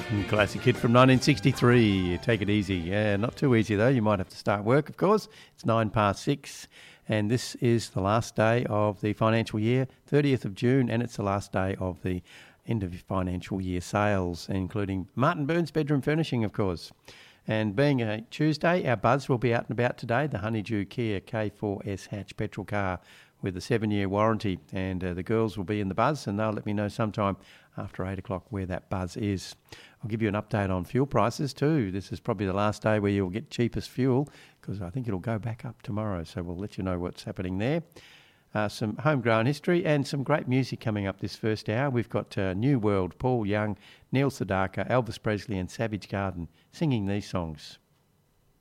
Classic hit from 1963, Take It Easy. Yeah, not too easy though, you might have to start work of course. It's 6:09 and this is the last day of the financial year, 30th of June, and it's the last day of the end of financial year sales, including Martin Burns Bedroom Furnishing of course. And being a Tuesday, our buzz will be out and about today, the Honeydew Kia K4S hatch petrol car with a 7-year warranty, and the girls will be in the buzz and they'll let me know sometime after 8 o'clock where that buzz is. I'll give you an update on fuel prices too. This is probably the last day where you'll get cheapest fuel because I think it'll go back up tomorrow, so we'll let you know what's happening there. Some homegrown history and some great music coming up this first hour. We've got New World, Paul Young, Neil Sedaka, Elvis Presley and Savage Garden singing these songs.